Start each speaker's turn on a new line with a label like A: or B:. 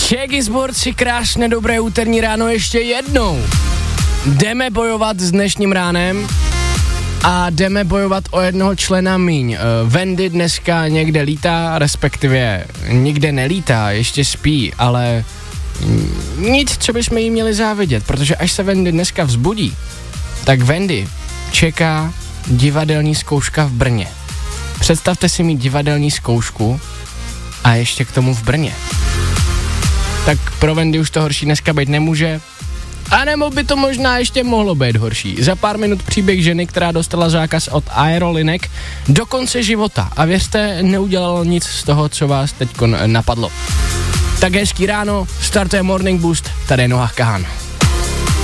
A: Shaggy Sportsi, krásné dobré úterní ráno ještě jednou. Jdeme bojovat s dnešním ránem a jdeme bojovat o jednoho člena míň. Wendy dneska někde lítá, respektive nikde nelítá, ještě spí, ale nic, co bychom jí měli závidět, protože až se Wendy dneska vzbudí, tak Wendy čeká divadelní zkouška v Brně. Představte si mít divadelní zkoušku a ještě k tomu v Brně. Tak pro Wendy už to horší dneska být nemůže. A nebo by to možná ještě mohlo být horší. Za pár minut příběh ženy, která dostala zákaz od aerolinek do konce života. A věřte, neudělalo nic z toho, co vás teďko napadlo. Tak hezký ráno, startuje Morning Boost, tady je Noah Kahan.